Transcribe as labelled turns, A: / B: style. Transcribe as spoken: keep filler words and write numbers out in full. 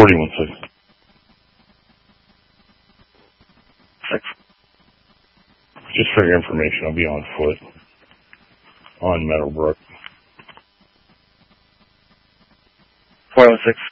A: forty-one six.
B: Six.
A: Just for your information, I'll be on foot on Meadowbrook.
B: four oh six.